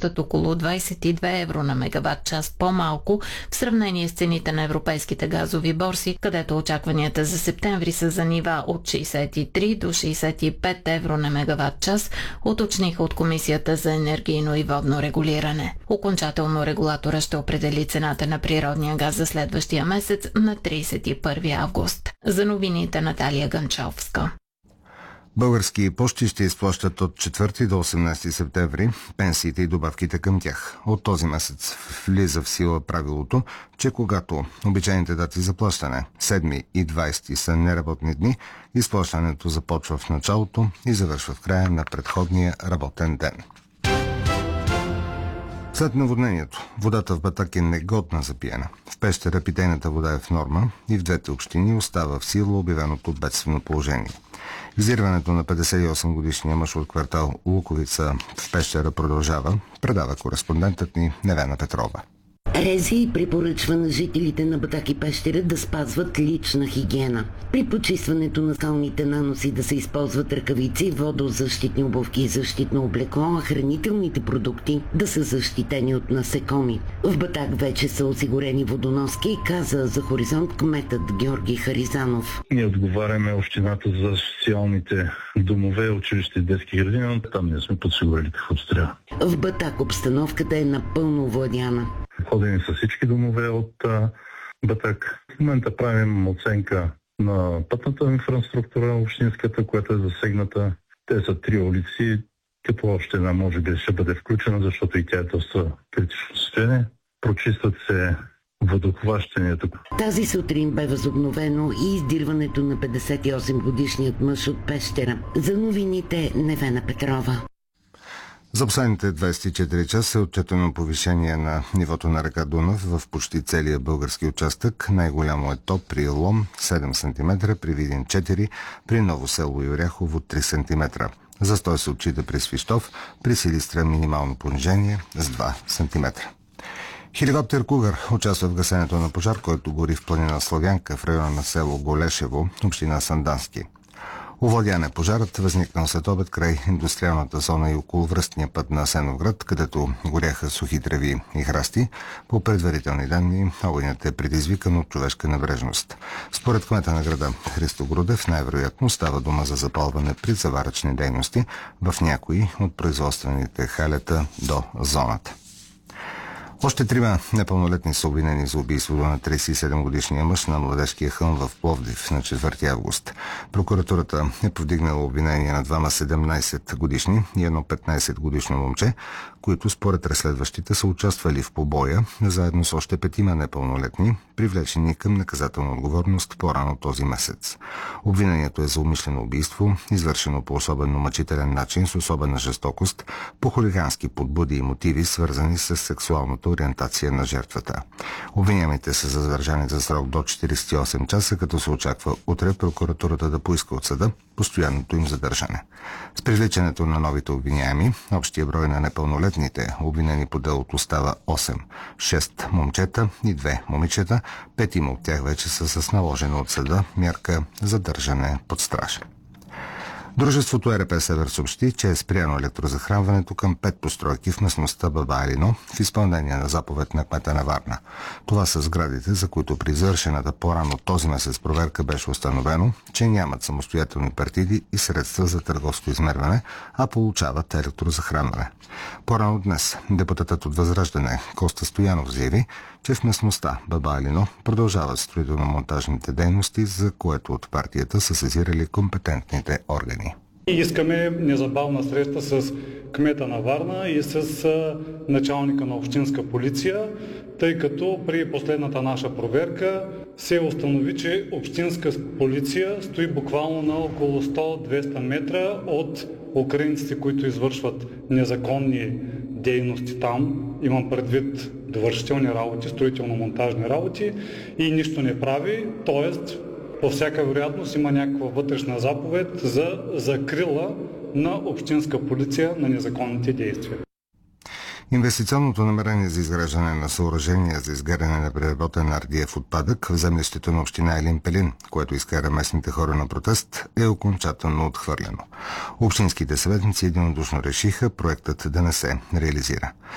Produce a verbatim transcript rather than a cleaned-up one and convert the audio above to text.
плащат около двадесет и две евро на мегаватт час по-малко в сравнение с цените на европейските газови борси, където очакванията за септември са за нива от шейсет и три до шейсет и пет евро на мегаватт час, уточниха от Комисията за енергийно и водно регулиране. Окончателно регулатора ще определи цената на природния газ за следващия месец на тридесет и първи август. За новините Наталия Ганчовска. Български пощи ще изплащат от четвърти до осемнадесети септември пенсиите и добавките към тях. От този месец влиза в сила правилото, че когато обичайните дати за плащане седми и двадесети са неработни дни, изплащането започва в началото и завършва в края на предходния работен ден. След наводнението, водата в Батак е негодна за пиене. В Пещера питейната вода е в норма и в двете общини остава в сила обявеното бедствено положение. Издирването на петдесет и осем годишния мъж от квартал Луковица в Пещера продължава, предава кореспондентът ни Невена Петрова. РЗИ препоръчва на жителите на Батак и Пещера да спазват лична хигиена. При почистването на скалните наноси да се използват ръкавици, водозащитни обувки и защитно облекло, а хранителните продукти да са защитени от насекоми. В Батак вече са осигурени водоноски, каза за Хоризонт кметът Георги Харизанов. Ние отговаряме общината за социалните домове, училища и детски градини, но там ние сме подсигурили каквото трябва. В Батак обстановката е напълно овладяна. Ходим с всички домове от а, Батак. В момента правим оценка на пътната инфраструктура, общинската, която е засегната. Те са три улици, като още една може би ще бъде включена, защото и тя е доста критично състояние. Прочистват се водохващанията. Тази сутрин бе възобновено и издирването на петдесет и осем годишният мъж от Пещера. За новините Невена Петрова. За последните двадесет и четири часа е отчетено повишение на нивото на река Дунав в почти целия български участък. Най-голямо е то при Лом седем сантиметра, при Видин четири, при Ново село и Оряхово три сантиметра. Застой се отчита при Свищов, при Силистра минимално понижение с два сантиметра. Хеликоптер Кугър участва в гасенето на пожар, който гори в планина Славянка в района на село Голешево, община Сандански. Овладян е пожарът, възникнал след обед край индустриалната зона и около връстния път на Асеновград, където горяха сухи треви и храсти. По предварителни данни, огънят е предизвикан от човешка небрежност. Според кмета на града Христо Грудев, най-вероятно става дума за запалване при заваръчни дейности в някои от производствените халета до зоната. Още трима непълнолетни са обвинени за убийството на тридесет и седем годишния мъж на Младежкия хълм в Пловдив на четвърти август. Прокуратурата е повдигнала обвинение на двама седемнадесет годишни и едно петнадесет годишно момче, които според разследващите са участвали в побоя, заедно с още петима непълнолетни, привлечени към наказателна отговорност по-рано този месец. Обвинението е за умишлено убийство, извършено по особено мъчителен начин с особена жестокост, по хулигански подбуди и мотиви, свързани с сексуалната ориентация на жертвата. Обвиняемите са задържани за срок до четиридесет и осем часа, като се очаква утре прокуратурата да поиска от съда постоянното им задържане. С привличането на новите обвиняеми, общия брой на непълнолетните обвинени по делото става осем. шест момчета и две момичета, петима от тях вече са с наложена от съда мярка задържане под стража. Дружеството ЕРП Север съобщи, че е спряно електрозахранването към пет постройки в местността Баба Алино в изпълнение на заповед на кмета на Варна. Това са сградите, за които при извършената по-рано този месец проверка беше установено, че нямат самостоятелни партиди и средства за търговско измерване, а получават електрозахранване. По-рано днес депутатът от Възраждане Коста Стоянов заяви, че в местността Баба Алино продължават строително-монтажните дейности, за което от партията са сезирали компетентните органи. Искаме незабавна среща с кмета на Варна и с началника на общинска полиция, тъй като при последната наша проверка се установи, че общинска полиция стои буквално на около сто до двеста метра от украинците, които извършват незаконни дейности там. Имам предвид довършителни работи, строително-монтажни работи и нищо не прави, т.е. по всяка вероятност има някаква вътрешна заповед за закрила на общинска полиция на незаконните действия. Инвестиционното намерение за изграждане на съоръжения за изгаряне на преработен ардиев отпадък в землището на община Елин Пелин, което изкара местните хора на протест, е окончателно отхвърлено. Общинските съветници единодушно решиха проектът да не се реализира.